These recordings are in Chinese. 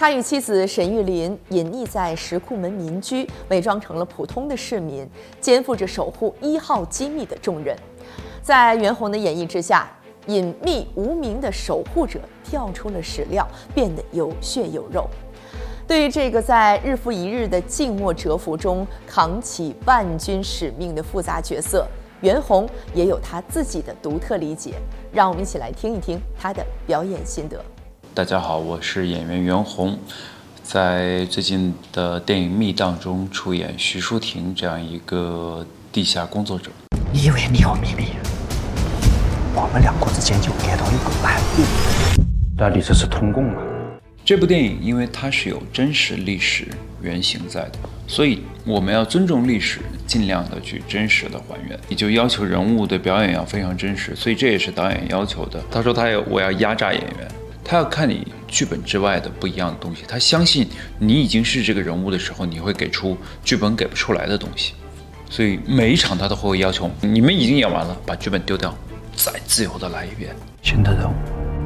他与妻子沈玉琳隐匿在石库门民居，伪装成了普通的市民，肩负着守护1号机密的重任。在袁弘的演绎之下，隐秘无名的守护者跳出了史料，变得有血有肉。对于这个在日复一日的静默蛰伏中扛起万军使命的复杂角色，袁弘也有他自己的独特理解。让我们一起来听一听他的表演心得。 大家好，我是演员袁弘，在最近的电影《密档》中出演徐淑婷这样一个地下工作者。 你以为你有秘密？我们两国之间就给到一个暗路。那你这是通共吗？ 这部电影因为它是有真实历史原型在的，所以我们要尊重历史，尽量的去真实的还原。也就要求人物的表演要非常真实，所以这也是导演要求的。他说我要压榨演员，他要看你剧本之外的不一样的东西。他相信你已经是这个人物的时候，你会给出剧本给不出来的东西。所以每一场他都会要求你们已经演完了，把剧本丢掉，再自由的来一遍。 新的人物。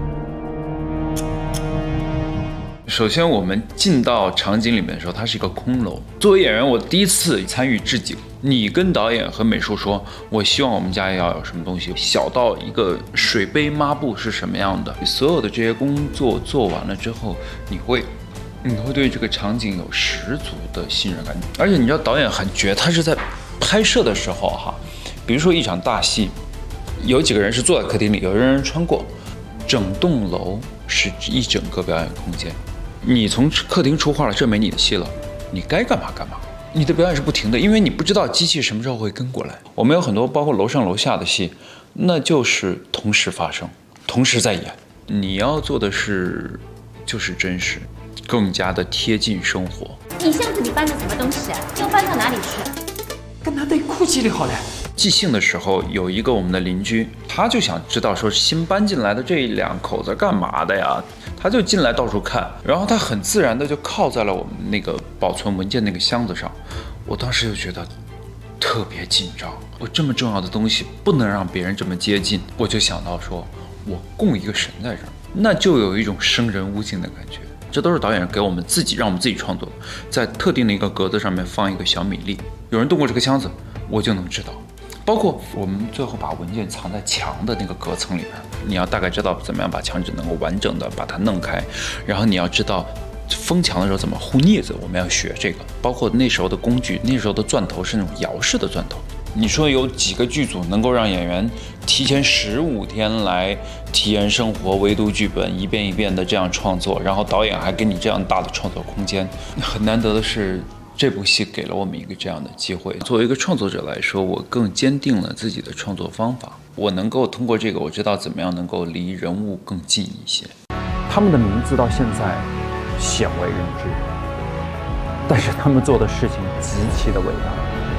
首先，我们进到场景里面的时候，它是一个空楼。作为演员，我第一次参与置景。你跟导演和美术说，我希望我们家要有什么东西，小到一个水杯、抹布是什么样的，所有的这些工作做完了之后，你会对这个场景有十足的信任感。而且你知道，导演很绝，他是在拍摄的时候比如说一场大戏，有几个人是坐在客厅里，有人穿过，整栋楼是一整个表演空间。你从客厅出画了，这没你的戏了，你该干嘛干嘛。你的表演是不停的，因为你不知道机器什么时候会跟过来。我们有很多包括楼上楼下的戏，那就是同时发生，同时在演。你要做的就是真实，更加的贴近生活。 你箱子里搬的什么东西啊？又搬到哪里去？ 跟他对哭机里好了。 即兴的时候，有一个我们的邻居，他就想知道说新搬进来的这两口子干嘛的呀？他就进来到处看，然后他很自然的就靠在了我们那个保存文件那个箱子上。我当时就觉得特别紧张，我这么重要的东西不能让别人这么接近。我就想到说，我供一个神在这儿，那就有一种生人勿近的感觉。这都是导演给我们自己，让我们自己创作的，在特定的一个格子上面放一个小米粒，有人动过这个箱子，我就能知道。包括我们最后把文件藏在墙的那个隔层里边，你要大概知道怎么样把墙纸能够完整的把它弄开，然后你要知道封墙的时候怎么护镊子，我们要学这个。包括那时候的工具，那时候的钻头是那种摇式的钻头。你说有几个剧组能够让演员提前15天来体验生活，围读剧本，一遍一遍的这样创作，然后导演还给你这样大的创作空间。很难得的是，这部戏给了我们一个这样的机会。作为一个创作者来说，我更坚定了自己的创作方法。我能够通过这个，我知道怎么样能够离人物更近一些。 他们的名字到现在鲜为人知，但是他们做的事情极其的伟大，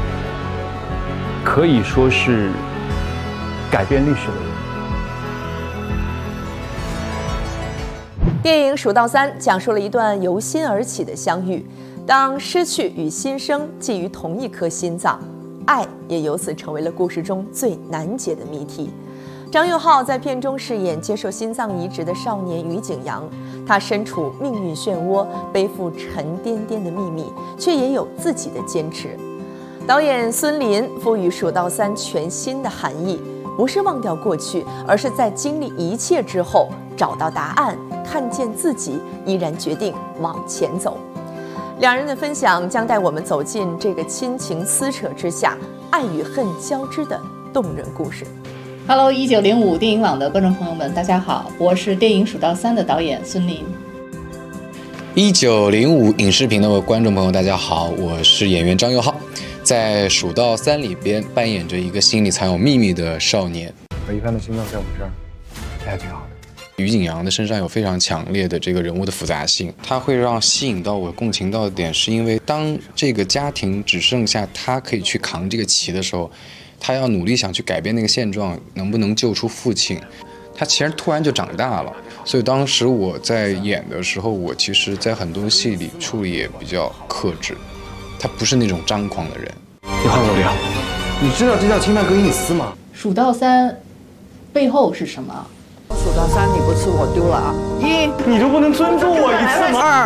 可以说是改变历史的人。 电影《蜀道三》讲述了一段由心而起的相遇。当失去与新生寄于同一颗心脏，爱也由此成为了故事中最难解的谜题。张佑浩在片中饰演接受心脏移植的少年于景阳，他身处命运漩涡，背负沉甸甸的秘密，却也有自己的坚持。导演孙林赋予《蜀道三》全新的含义，不是忘掉过去，而是在经历一切之后找到答案，看见自己，依然决定往前走。两人的分享将带我们走进这个亲情撕扯之下，爱与恨交织的动人故事。 Hello， 1905电影网的观众朋友们，大家好，我是电影《蜀道三》的导演孙林。 1905影视频的观众朋友，大家好，我是演员张佑浩，在《蜀道三》里边扮演着一个心里藏有秘密的少年。 一帆的心脏在我们这儿，这还挺好的。 于景阳的身上有非常强烈的这个人物的复杂性，他会让吸引到我共情到的点，是因为当这个家庭只剩下他可以去扛这个旗的时候，他要努力想去改变那个现状，能不能救出父亲？他其实突然就长大了，所以当时我在演的时候，我其实在很多戏里处理也比较克制，他不是那种张狂的人。 你换我聊，你知道这叫侵犯个人隐私吗？ 蜀道三背后是什么？ 蜀道三，你不吃我丢了啊！1， 你就不能尊重我一次吗？